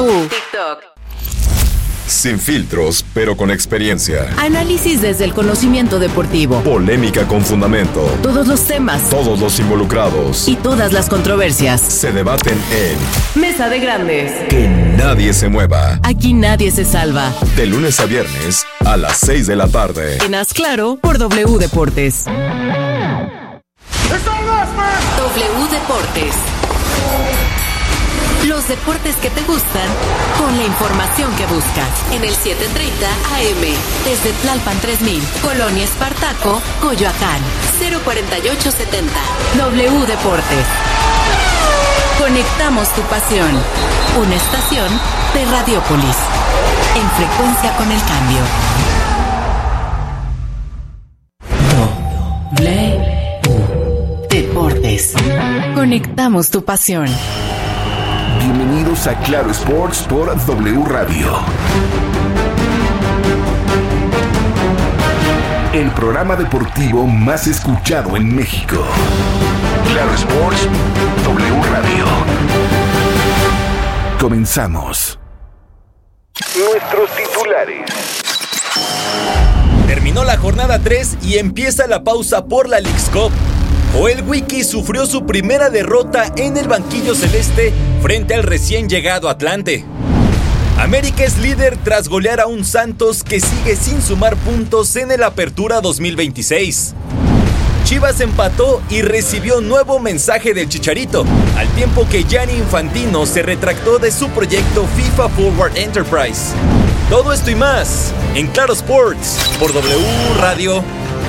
TikTok. Sin filtros, pero con experiencia. Análisis desde el conocimiento deportivo. Polémica con fundamento. Todos los temas. Todos los involucrados. Y todas las controversias. Se debaten en Mesa de Grandes. Que nadie se mueva. Aquí nadie se salva. De lunes a viernes a las 6 de la tarde. En Haz Claro por W Deportes. W Deportes. Los deportes que te gustan con la información que buscas. En el 730 AM. Desde Tlalpan 3000, Colonia Espartaco, Coyoacán. 04870. W Deportes. Conectamos tu pasión. Una estación de Radiopolis. En frecuencia con el cambio. W Deportes. Conectamos tu pasión. Bienvenidos a Claro Sports por W Radio. El programa deportivo más escuchado en México. Claro Sports, W Radio. Comenzamos. Nuestros titulares. Terminó la jornada 3 y empieza la pausa por la Leagues Cup. Joel Wiki sufrió su primera derrota en el banquillo celeste frente al recién llegado Atlante. América es líder tras golear a un Santos que sigue sin sumar puntos en el Apertura 2026. Chivas empató y recibió nuevo mensaje del Chicharito, al tiempo que Gianni Infantino se retractó de su proyecto FIFA Forward Enterprise. Todo esto y más en Claro Sports por W Radio.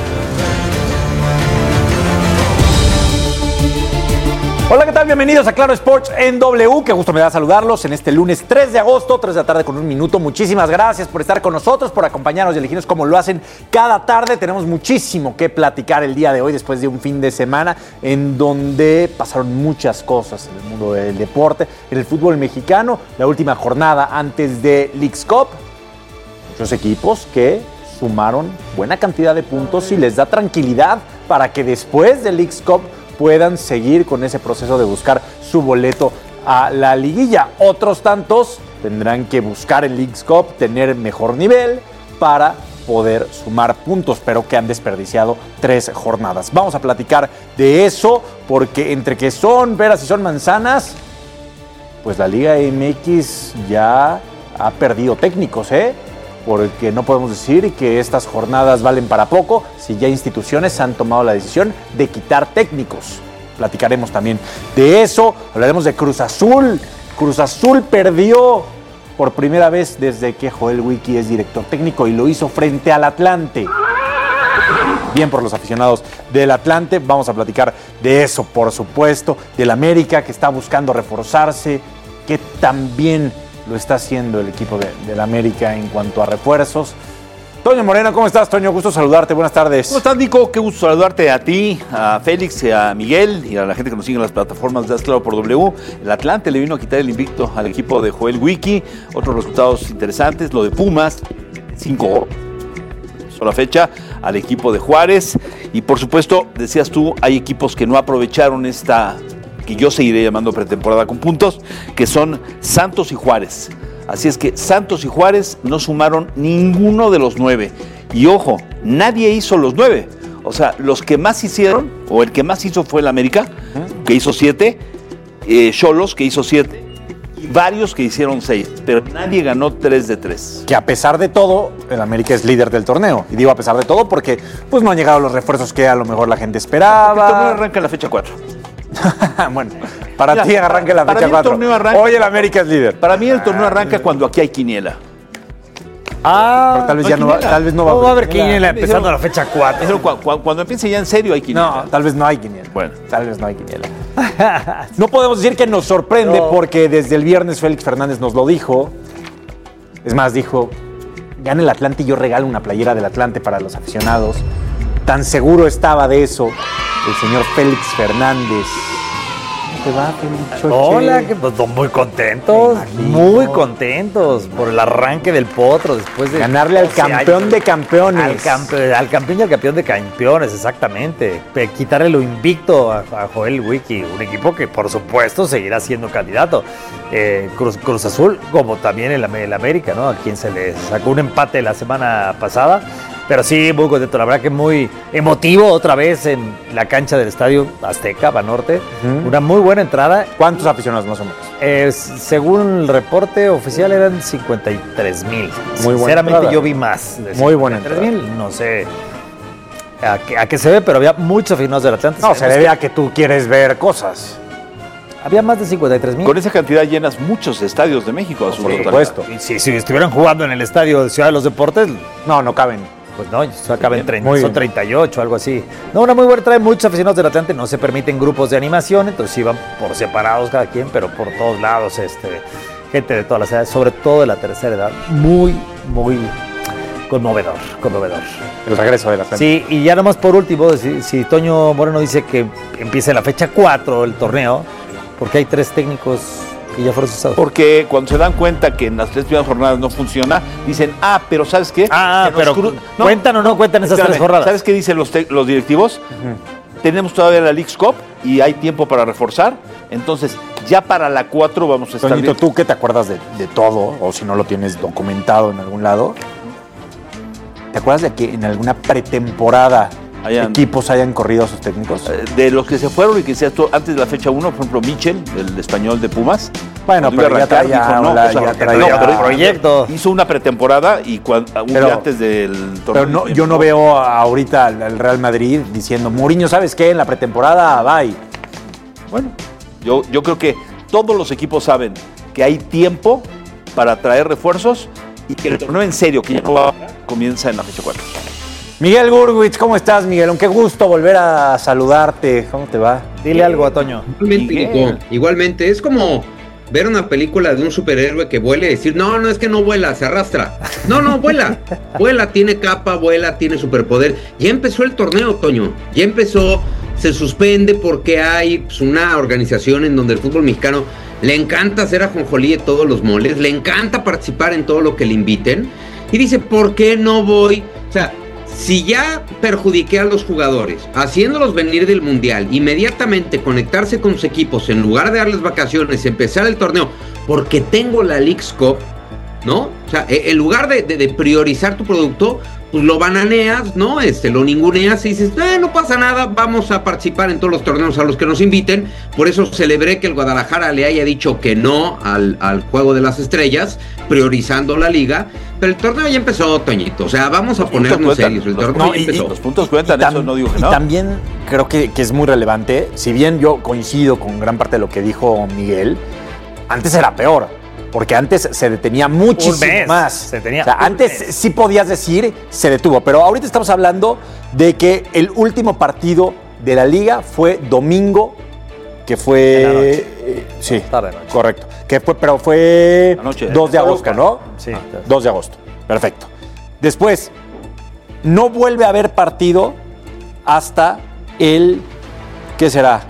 Hola, ¿qué tal? Bienvenidos a Claro Sports en W. Qué gusto me da saludarlos en este lunes 3 de agosto, 3 de la tarde con 1 minuto. Muchísimas gracias por estar con nosotros, por acompañarnos y elegirnos como lo hacen cada tarde. Tenemos muchísimo que platicar el día de hoy después de un fin de semana en donde pasaron muchas cosas en el mundo del deporte, en el fútbol mexicano. La última jornada antes de Leagues Cup. Muchos equipos que sumaron buena cantidad de puntos y les da tranquilidad para que después de Leagues Cup puedan seguir con ese proceso de buscar su boleto a la liguilla. Otros tantos tendrán que buscar en Leagues Cup tener mejor nivel para poder sumar puntos, pero que han desperdiciado 3 jornadas. Vamos a platicar de eso, porque entre que son peras y son manzanas, pues la Liga MX ya ha perdido técnicos, porque no podemos decir que estas jornadas valen para poco si ya instituciones han tomado la decisión de quitar técnicos. Platicaremos también de eso, hablaremos de Cruz Azul. Cruz Azul perdió por primera vez desde que Joel Wiki es director técnico y lo hizo frente al Atlante. Bien por los aficionados del Atlante, vamos a platicar de eso, por supuesto, del América que está buscando reforzarse, que también lo está haciendo el equipo del América en cuanto a refuerzos. Toño Moreno, ¿cómo estás, Toño? Gusto saludarte, buenas tardes. ¿Cómo estás, Nico? Qué gusto saludarte a ti, a Félix, a Miguel y a la gente que nos sigue en las plataformas de Haz Claro por W. El Atlante le vino a quitar el invicto al equipo de Joel Wiki. Otros resultados interesantes, lo de Pumas, 5 sola fecha al equipo de Juárez. Y por supuesto, decías tú, hay equipos que no aprovecharon esta, que yo seguiré llamando pretemporada con puntos, que son Santos y Juárez. Así es que Santos y Juárez no sumaron ninguno de los 9. Y ojo, nadie hizo los 9. O sea, los que más hicieron, o el que más hizo fue el América, que hizo 7, Xolos, que hizo 7, y varios que hicieron 6. Pero nadie ganó 3 de 3. Que a pesar de todo, el América es líder del torneo. Y digo a pesar de todo porque pues no han llegado los refuerzos que a lo mejor la gente esperaba. El torneo arranca en la fecha 4. Bueno, para ti arranca la fecha 4. Hoy el América es líder. Para mí el torneo arranca cuando aquí hay quiniela. Pero tal vez ya no va, tal vez no va a haber quiniela empezando la fecha 4. Cuando empiece ya en serio hay quiniela. No, tal vez no hay quiniela. Bueno, tal vez no hay quiniela. No podemos decir que nos sorprende porque desde el viernes Félix Fernández nos lo dijo. Es más, dijo, gana el Atlante y yo regalo una playera del Atlante para los aficionados. Tan seguro estaba de eso el señor Félix Fernández. te va, Felichoche? Hola, pues muy contentos por el arranque del Potro después de ganarle al campeón de campeones. Al campeón y al campeón de campeones, exactamente. Quitarle lo invicto a Joel Wiki, un equipo que por supuesto seguirá siendo candidato. Cruz Azul, como también el América, ¿no? A quien se le sacó un empate la semana pasada. Pero sí, muy contento, la verdad que muy emotivo otra vez en la cancha del Estadio Azteca, Banorte. Una muy buena entrada. ¿Cuántos aficionados más o menos? Según el reporte oficial eran 53,000. Muy buena Sinceramente entrada. yo vi más. De Muy buena 53,000, no sé a qué se ve, pero había muchos aficionados del Atlante. No, se debe a que tú quieres ver cosas. Había más de 53,000. Con esa cantidad llenas muchos estadios de México. A su Por totalidad. supuesto. Y si estuvieran jugando en el Estadio de Ciudad de los Deportes, No caben. pues no, eso acaba en 30, Muy son bien. 38, algo así. No, una muy buena, trae muchos aficionados del Atlante, no se permiten grupos de animación, entonces sí van por separados cada quien, pero por todos lados, gente de todas las edades, sobre todo de la tercera edad, muy conmovedor. El regreso de la Atlante. Sí, y ya nomás por último, si Toño Moreno dice que empieza en la fecha 4 el torneo, porque hay 3 técnicos que ya fueron cesados. Porque cuando se dan cuenta que en las 3 primeras jornadas no funciona, dicen, pero ¿sabes qué? Pero ¿cuentan o no cuentan esas 3 jornadas? ¿Sabes qué dicen los directivos? Tenemos todavía la Leagues Cup y hay tiempo para reforzar. Entonces, ya para la 4 vamos a estar Toñito, bien. tú que te acuerdas de todo, o si no lo tienes documentado en algún lado, ¿te acuerdas de que en alguna pretemporada equipos hayan corrido a sus técnicos? De los que se fueron y que sea antes de la fecha 1, por ejemplo, Michel, el español de Pumas. Bueno, cuando pero iba a ya arrancar, traía, dijo, pero proyecto. Hizo una pretemporada y un día antes del torneo. Pero yo no veo ahorita al Real Madrid diciendo, Mourinho, ¿sabes qué? En la pretemporada, bye. Bueno, yo creo que todos los equipos saben que hay tiempo para traer refuerzos y que el torneo en serio, que ya no va, comienza en la fecha 4. Miguel Gurwitz, ¿cómo estás, Miguel? Qué gusto volver a saludarte. ¿Cómo te va? Dile algo a Toño. Igualmente, Nico, igualmente. Es como ver una película de un superhéroe que vuela y decir, no, es que no vuela, se arrastra. No, vuela. Vuela, tiene capa, vuela, tiene superpoder. Ya empezó el torneo, Toño. Ya empezó, se suspende porque hay una organización en donde el fútbol mexicano le encanta hacer ajonjolí de todos los moles, le encanta participar en todo lo que le inviten. Y dice, ¿por qué no voy? O sea, si ya perjudiqué a los jugadores, haciéndolos venir del Mundial, inmediatamente conectarse con sus equipos, en lugar de darles vacaciones, empezar el torneo, porque tengo la Leagues Cup, ¿no? O sea, en lugar de priorizar tu producto, pues lo bananeas, ¿no? Lo ninguneas y dices, no pasa nada, vamos a participar en todos los torneos a los que nos inviten. Por eso celebré que el Guadalajara le haya dicho que no al Juego de las Estrellas, priorizando la liga. Pero el torneo ya empezó, Toñito. O sea, vamos a ponernos serios. El torneo ya empezó. Los puntos cuentan, eso no digo que no. Y también creo que es muy relevante, si bien yo coincido con gran parte de lo que dijo Miguel, antes era peor. Porque antes se detenía muchísimo más. Se tenía antes sí podías decir, se detuvo. Pero ahorita estamos hablando de que el último partido de la liga fue domingo, que fue... En la noche. Sí, Tarde noche. correcto. Pero fue Anoche. 2 de agosto, ¿no? Sí. 2 de agosto. Perfecto. Después, no vuelve a haber partido hasta el... ¿Qué será?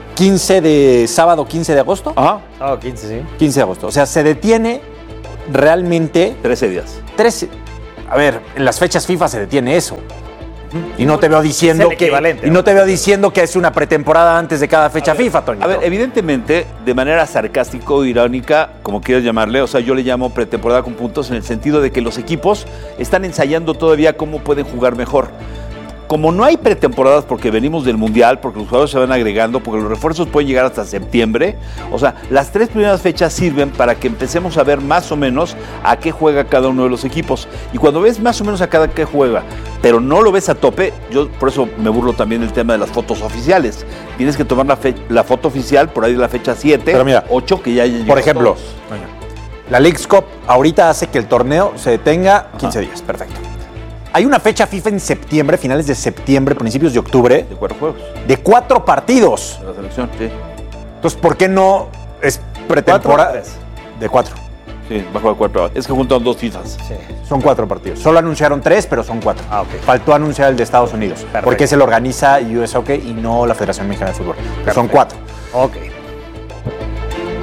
Sábado 15 de agosto. Ajá. Ah, 15, sí. 15 de agosto. O sea, se detiene realmente 13 días. 13. A ver, en las fechas FIFA se detiene eso. Y no te veo diciendo Es el equivalente, no te veo diciendo que es una pretemporada antes de cada fecha FIFA, Toño. A ver, evidentemente, de manera sarcástica o irónica, como quieras llamarle, o sea, yo le llamo pretemporada con puntos en el sentido de que los equipos están ensayando todavía cómo pueden jugar mejor. Como no hay pretemporadas porque venimos del Mundial, porque los jugadores se van agregando, porque los refuerzos pueden llegar hasta septiembre, o sea, las 3 primeras fechas sirven para que empecemos a ver más o menos a qué juega cada uno de los equipos. Y cuando ves más o menos a cada qué juega, pero no lo ves a tope, yo por eso me burlo también del tema de las fotos oficiales. Tienes que tomar la foto oficial por ahí de la fecha 7, Pero mira, 8, que ya llegó. por ejemplo, la Leagues Cup ahorita hace que el torneo se detenga 15 días. Perfecto. Hay una fecha FIFA en septiembre, finales de septiembre, principios de octubre, De 4 juegos de 4 partidos. de la selección, sí. Entonces, ¿por qué no es pretemporada? De 4. Sí, bajo de 4. Es que juntan 2 FIFAs. Sí. Son 4 partidos. Solo anunciaron 3, pero son 4. Ah, ok. Faltó anunciar el de Estados Unidos. Perfecto. Porque se lo organiza US Hockey y no la Federación Mexicana de Fútbol. Pero son 4. Ok.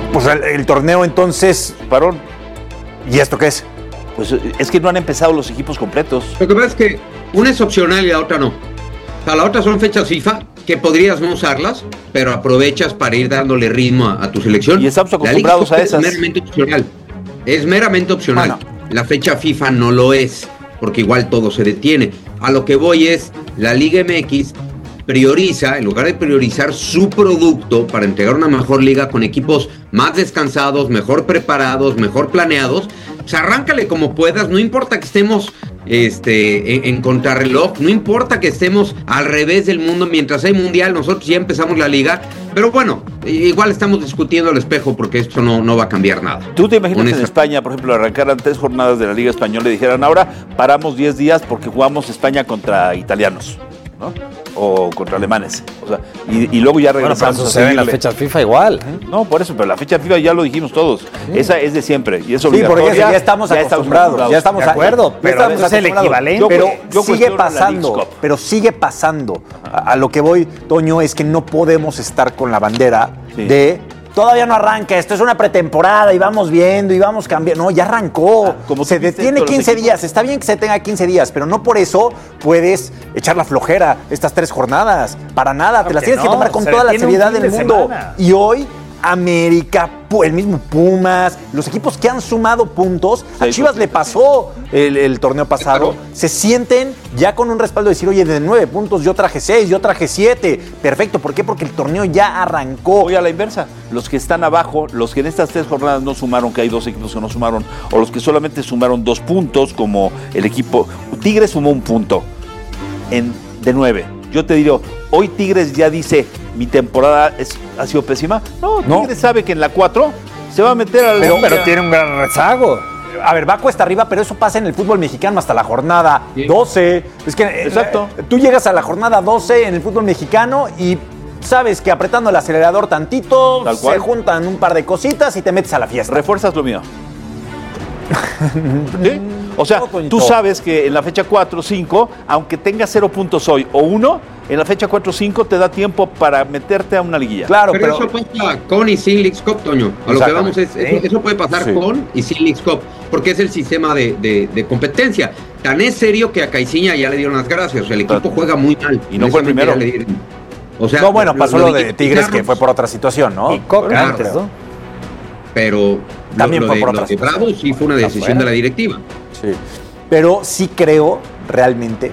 Pues el torneo entonces... Parón. ¿Y esto qué es? Pues es que no han empezado los equipos completos. Lo que pasa es que una es opcional y la otra no. O sea, la otra son fechas FIFA que podrías no usarlas, pero aprovechas para ir dándole ritmo a tu selección. Y estamos acostumbrados a esas. Es meramente opcional. Es meramente opcional. Bueno. La fecha FIFA no lo es, porque igual todo se detiene. A lo que voy es, la Liga MX prioriza, en lugar de priorizar su producto para entregar una mejor liga con equipos más descansados, mejor preparados, mejor planeados, pues arráncale como puedas, no importa que estemos en contrarreloj, no importa que estemos al revés del mundo, mientras hay mundial, nosotros ya empezamos la liga, pero bueno, igual estamos discutiendo al espejo porque esto no va a cambiar nada. ¿Tú te imaginas que en España, por ejemplo, arrancaran 3 jornadas de la Liga Española y dijeran, ahora paramos 10 días porque jugamos España contra italianos, ¿no? O contra alemanes, o sea, y luego ya regresamos. Bueno, pero sucede en las fechas FIFA igual. No, por eso, pero la fecha FIFA ya lo dijimos todos. Sí. Esa es de siempre y es Sí, obligatoria. porque ya estamos acostumbrados. Ya estamos de acuerdo, pero es el equivalente. Pero sigue pasando. A lo que voy, Toño, es que no podemos estar con la bandera de... Todavía no arranca, esto es una pretemporada y vamos viendo y vamos cambiando. No, ya arrancó. Se detiene 15 días. Está bien que se tenga 15 días, pero no por eso puedes echar la flojera estas 3 jornadas. Para nada, te las tienes que tomar con toda la seriedad del mundo. Y hoy, América, el mismo Pumas, los equipos que han sumado puntos, a Chivas le pasó el torneo pasado, se sienten ya con un respaldo de decir, oye, de 9 puntos yo traje 6, yo traje 7, perfecto, ¿por qué? Porque el torneo ya arrancó. Voy a la inversa, los que están abajo, los que en estas 3 jornadas no sumaron, que hay 2 equipos que no sumaron, o los que solamente sumaron 2 puntos, como el equipo, Tigres sumó 1 punto de 9. Yo te digo, hoy Tigres ya dice, mi temporada ha sido pésima. No, Tigres sabe que en la 4 se va a meter al... Pero tiene un gran rezago. A ver, va cuesta arriba, pero eso pasa en el fútbol mexicano hasta la jornada 12. Es que exacto. Tú llegas a la jornada 12 en el fútbol mexicano y sabes que apretando el acelerador tantito, se juntan un par de cositas y te metes a la fiesta. Refuerzas lo mío. ¿Sí? O sea, tú sabes que en la fecha 4-5, aunque tengas 0 puntos hoy o 1, en la fecha 4-5 te da tiempo para meterte a una liguilla. Claro, pero eso pasa con y sin Leagues Cup, Toño. A lo que vamos es, eso puede pasar con y sin Leagues Cup, porque es el sistema de competencia. Tan es serio que a Caixinha ya le dieron las gracias. O sea, el equipo juega muy mal. Y no fue el primero. O sea, no, bueno, pasó lo de Tigres, que fue por otra situación, ¿no? Y Coca antes, ¿no? Pero también fue por otra situación. Bravo sí fue una decisión de la directiva. Sí. Pero sí creo realmente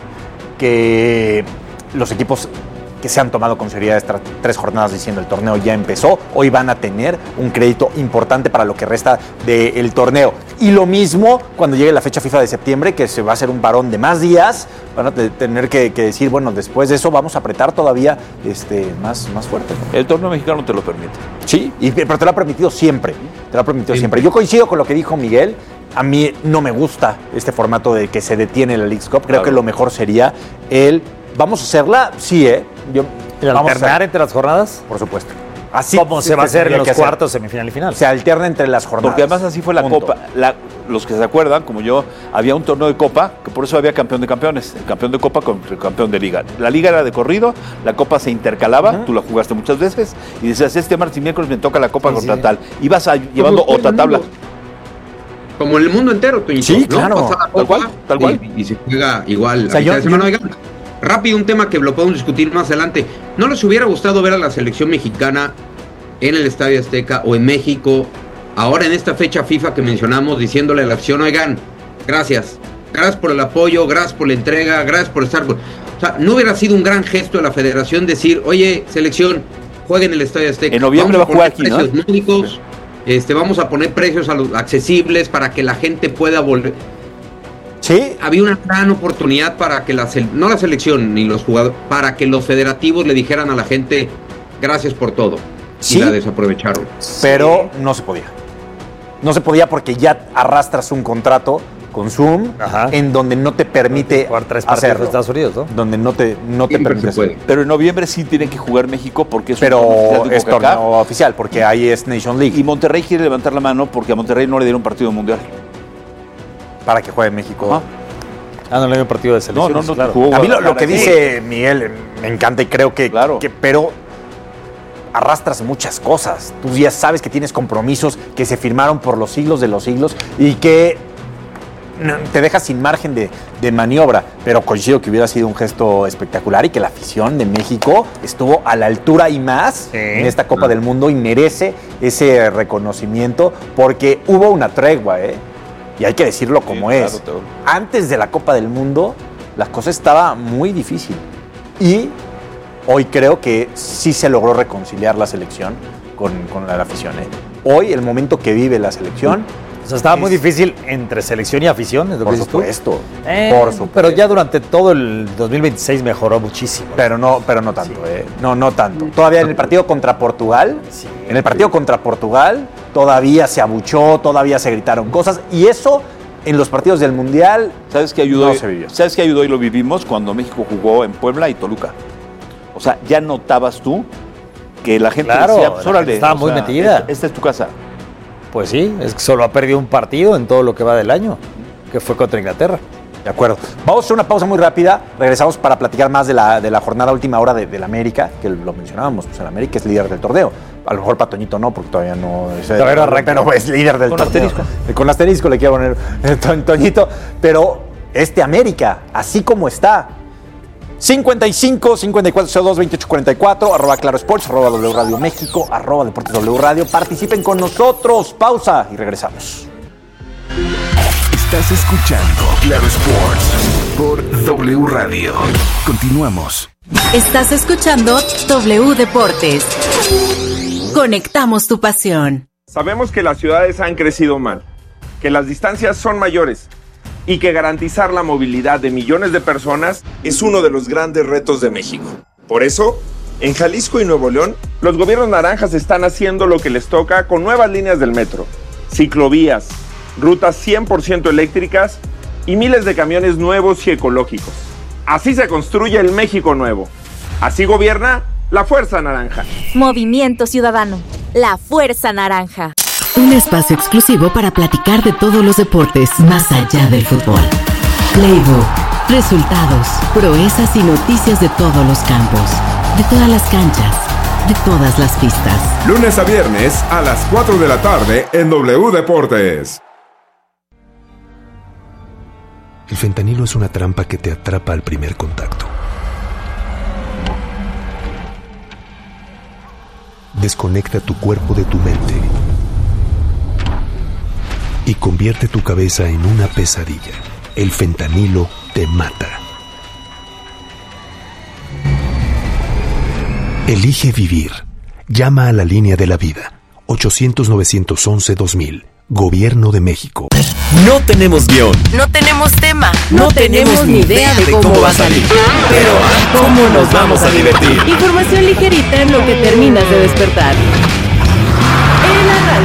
que los equipos que se han tomado con seriedad estas 3 jornadas diciendo el torneo ya empezó, hoy van a tener un crédito importante para lo que resta del torneo. Y lo mismo cuando llegue la fecha FIFA de septiembre, que se va a hacer un parón de más días, van a tener que decir, bueno, después de eso vamos a apretar todavía más fuerte, ¿no? El torneo mexicano te lo permite. Sí, pero te lo ha permitido siempre. Te lo ha permitido siempre. Yo coincido con lo que dijo Miguel. A mí no me gusta este formato de que se detiene la Leagues Cup. Creo que lo mejor sería ¿vamos a hacerla? Sí, ¿Vamos a alternar entre las jornadas? Por supuesto. Así como se va a hacer en los cuartos, semifinal y final. Se alterna entre las jornadas. Porque además así fue la Copa. Los que se acuerdan, como yo, había un torneo de Copa, que por eso había campeón de campeones. El campeón de Copa contra el campeón de Liga. La Liga era de corrido, la Copa se intercalaba, tú la jugaste muchas veces, y decías, este martes y miércoles me toca la Copa contra tal. Ibas llevando otra tabla. Como en el mundo entero, Toñito. Sí, claro. Tal cual. Y se juega igual. Rápido, un tema que lo podemos discutir más adelante. ¿No les hubiera gustado ver a la selección mexicana en el Estadio Azteca o en México, ahora en esta fecha FIFA que mencionamos, diciéndole a la acción, oigan, gracias por el apoyo, gracias por la entrega, gracias por estar... O sea, ¿no hubiera sido un gran gesto de la federación decir, oye, selección, jueguen en el Estadio Azteca? En noviembre va a jugar aquí, ¿no? Precios módicos, vamos a poner precios accesibles para que la gente pueda volver... Sí. Había una gran oportunidad para que no la selección ni los jugadores, para que los federativos le dijeran a la gente gracias por todo. Sí, y la desaprovecharon. Pero no se podía. No se podía porque ya arrastras un contrato con Zoom en donde no te permite jugar 3 partidos de Estados Unidos, ¿no? Donde no te permite hacer. Pero en noviembre sí tienen que jugar México porque es un torneo oficial, porque ahí es Nation League. Y Monterrey quiere levantar la mano porque a Monterrey no le dieron partido mundial. Para que juegue en México. No le dio un partido de selección. No, claro. A mí lo que dice Miguel me encanta y creo que pero arrastras muchas cosas. Tú ya sabes que tienes compromisos que se firmaron por los siglos de los siglos y que te deja sin margen de maniobra, pero coincido que hubiera sido un gesto espectacular y que la afición de México estuvo a la altura y más en esta Copa del Mundo y merece ese reconocimiento porque hubo una tregua, y hay que decirlo como es. Claro. Antes de la Copa del Mundo, la cosa estaba muy difícil y hoy creo que sí se logró reconciliar la selección con la afición. Hoy, el momento que vive la selección... O sea, estaba muy difícil entre selección y afición, ¿es lo que dices tú? Por supuesto. Pero ya durante todo el 2026 mejoró muchísimo. Pero no tanto, No tanto. Todavía en el partido contra Portugal, todavía se abuchó, todavía se gritaron cosas, y eso en los partidos del Mundial, ¿sabes qué ayudó? No se vivió. ¿Sabes qué ayudó y lo vivimos cuando México jugó en Puebla y Toluca? O sea, ya notabas tú que la gente decía, pues, órale, estaba muy metida. Esta es tu casa. Pues sí, es que solo ha perdido un partido en todo lo que va del año, que fue contra Inglaterra. De acuerdo. Vamos a hacer una pausa muy rápida. Regresamos para platicar más de la jornada última hora del América, que lo mencionábamos. Pues el América es líder del torneo. A lo mejor para Toñito no, porque todavía no es líder del torneo. Con asterisco le quiero poner Toñito. Pero este América, así como está, 55 54 02 28 44 @Claro Sports, @W Radio México, @Deportes W Radio. Participen con nosotros. Pausa y regresamos. Estás escuchando Claro Sports por W Radio. Continuamos. Estás escuchando W Deportes. Conectamos tu pasión. Sabemos que las ciudades han crecido mal, que las distancias son mayores y que garantizar la movilidad de millones de personas es uno de los grandes retos de México. Por eso, en Jalisco y Nuevo León, los gobiernos naranjas están haciendo lo que les toca con nuevas líneas del metro, ciclovías, rutas 100% eléctricas y miles de camiones nuevos y ecológicos. Así se construye el México nuevo. Así gobierna la Fuerza Naranja. Movimiento Ciudadano, la Fuerza Naranja. Un espacio exclusivo para platicar de todos los deportes más allá del fútbol. Playbook, resultados, proezas y noticias de todos los campos, de todas las canchas, de todas las pistas. Lunes a viernes a las 4 de la tarde en W Deportes. El fentanilo es una trampa que te atrapa al primer contacto. Desconecta tu cuerpo de tu mente y convierte tu cabeza en una pesadilla. El fentanilo te mata. Elige vivir. Llama a la línea de la vida. 800-911-2000. Gobierno de México. No tenemos guión. No tenemos tema. No tenemos ni idea de cómo va a salir. Pero ¿cómo nos vamos a divertir? Información ligerita en lo que terminas de despertar. El arranque.